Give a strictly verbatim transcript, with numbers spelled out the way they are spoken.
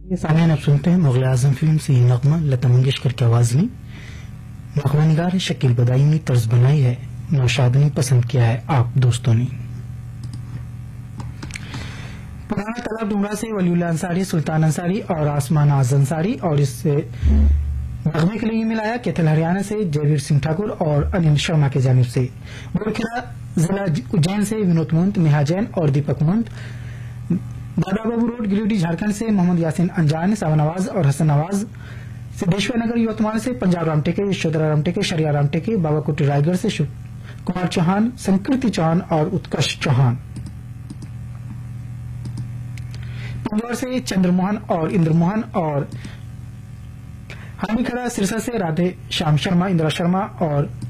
ये सामने आप सुनते हैं मुगल आजम फिल्म से ये नगमा लता मंगेशकर की आवाज में। नगमा निगार शकील बदाई ने तर्ज बनाई है, नौशाद ने पसंद किया है आप दोस्तों ने। पुराना तालाब डूंगरा से वलीउल्लाह अंसारी, सुल्तान अंसारी और आसमान आज अंसारी, और इस नगमे के लिए मिलाया केथल हरियाणा से जयवीर सिंह ठाकुर और अनिल शर्मा की जानिब से। बुरखिला जिला उज्जैन से विनोद मुंत, नेहा जैन और दीपक मुंत। दादा बाबू रोड गिरिडीह झारखंड से मोहम्मद यासीन अंजान, सावन नवाज और हसन नवाज। सिद्धेश्वर नगर यवतमाल से पंजाब राम टेके, यशोधरा राम टेके, शरिया राम टेके। बाबाकोटी रायगढ़ से शिव कुमार चौहान, संकृति चौहान और उत्कर्ष चौहान। पिंजौर से चंद्रमोहन और इंद्रमोहन और हानिखड़ा सिरसा से राधे श्याम शर्मा, इंदिरा शर्मा और